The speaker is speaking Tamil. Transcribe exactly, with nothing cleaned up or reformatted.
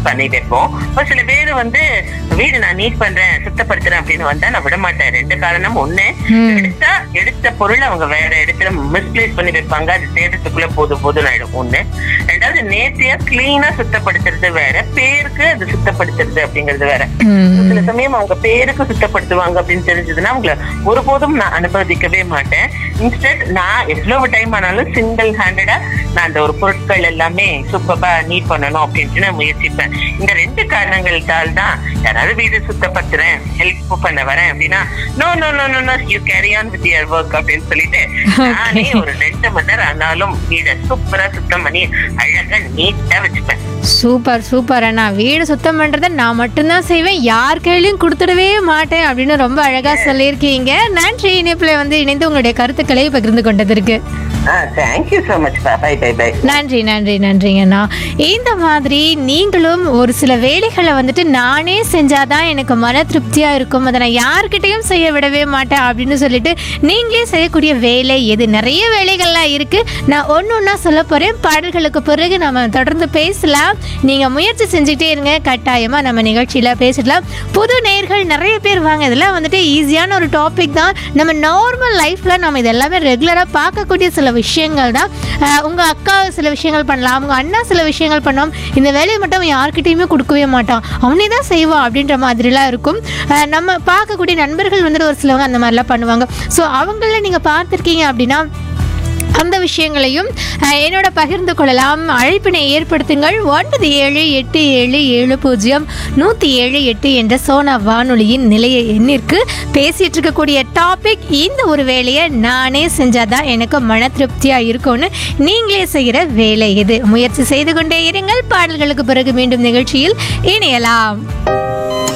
பண்ணி வைப்போம். ஒரு சில பேர் வந்து வீடு நான் நீட் பண்றேன் சுத்தப்படுத்துறேன் அப்படின்னு வந்தா நான் விட மாட்டேன். ரெண்டு காரணம். ஒண்ணு, எடுத்தா எடுத்த பொருள் அவங்க வேற இடத்துல மிஸ்பிளேஸ் பண்ணி வைப்பாங்க, அது தேடுறதுக்குள்ள போது போதும் ஆயிடும். ஒண்ணு. ரெண்டாவது, நேர்த்தியா கிளீனா சுத்தப்படுத்துறது வேற, பேருக்கு அது சுத்தப்படுத்துறது அப்படிங்கறது வேற. சில சமயம் அவங்க பேருக்கு சுத்தப்படுத்துவாங்க அப்படின்னு தெரிஞ்சதுன்னா அவங்கள ஒருபோதும் நான் அனுமதிக்கவே மாட்டேன். இன்ஸ்டன்ட் நான் எவ்வளவு டைம் ஆனாலும் சிங்கிள் ஹேண்டடா நான் அந்த ஒரு பொருட்கள் எல்லாமே சூப்பரா நீட் பண்ணணும் அப்படின்ட்டு நான் முயற்சிப்பேன். இந்த ரெண்டு காரணங்கள்தால் தான் யாராவது வீடு சுத்தப்படுத்துறேன் ஹெல்ப் பண்ண வரேன் அப்படின்னா no no no no no you carry on with your work அப்படின்னு சொல்லிட்டு நானே ஒரு ரெண்டு மணி நேரம் ஆனாலும் வீடை சூப்பரா சுத்தம் பண்ணி அழகா நீட்டா வச்சுப்பேன். சூப்பர் சூப்பர் அண்ணா. வீடு சுத்தம் பண்றத நான் மட்டும்தான் செய்வேன், யார் கையிலையும் கொடுத்துடவே மாட்டேன் அப்படின்னு ரொம்ப அழகா சொல்லியிருக்கீங்க. நன்றி இணைப்புல வந்து இணைந்து உங்களுடைய கருத்துக்களை பகிர்ந்து கொண்டதற்கு. Thank you so much. By by by. நன்றி நன்றி நன்றிங்கண்ணா. இந்த மாதிரி நீங்களும் ஒரு சில வேலைகளை வந்துட்டு நானே செஞ்சாதான் எனக்கு மன திருப்தியா இருக்கும், அதை நான் யார்கிட்டையும் செய்ய விடவே மாட்டேன் அப்படின்னு சொல்லிட்டு நீங்களே செய்யக்கூடிய வேலை எது? நிறைய வேலைகள்லாம் இருக்கு, நான் ஒன்று ஒன்றா சொல்ல போறேன். பாடல்களுக்கு பிறகு நம்ம தொடர்ந்து பேசலாம். நீங்க முயற்சி செஞ்சுட்டே இருங்க, கட்டாயமா நம்ம நிகழ்ச்சியில பேசிடலாம். புது நேயர்கள் நிறைய பேர் வாங்க. இதெல்லாம் வந்துட்டு ஈஸியான ஒரு டாபிக் தான். நம்ம நார்மல் லைஃப்ல நம்ம இதெல்லாமே ரெகுலரா பார்க்கக்கூடிய சில விஷயங்கள் தான். உங்கள் அக்கா சில விஷயங்கள் பண்ணலாம், உங்கள் அண்ணா சில விஷயங்கள் பண்ணோம், இந்த வேலையை மட்டும் யார்கிட்டையுமே கொடுக்கவே மாட்டான், அவனே தான் செய்வான் அப்படின்ற மாதிரிலாம் இருக்கும். நம்ம பார்க்கக்கூடிய நண்பர்கள் வந்துட்டு ஒரு சிலவங்க அந்த மாதிரிலாம் பண்ணுவாங்க. ஸோ அவங்கள நீங்கள் பார்த்துருக்கீங்க அப்படின்னா அந்த விஷயங்களையும் என்னோட பகிர்ந்து கொள்ளலாம். அழைப்பினை ஏற்படுத்துங்கள். ஒன்பது ஏழு எட்டு ஏழு ஏழு பூஜ்ஜியம் நூற்றி ஏழு எட்டு என்ற சோனா வானொலியின் நிலைய எண்ணிற்கு. பேசிட்டு இருக்கக்கூடிய டாபிக், இந்த ஒரு வேலையை நானே செஞ்சாதான் எனக்கு மன திருப்தியா இருக்கும்னு நீங்களே செய்கிற வேலை எது? முயற்சி செய்து கொண்டே இருங்கள். பாடல்களுக்கு பிறகு மீண்டும் நிகழ்ச்சியில் இணையலாம்.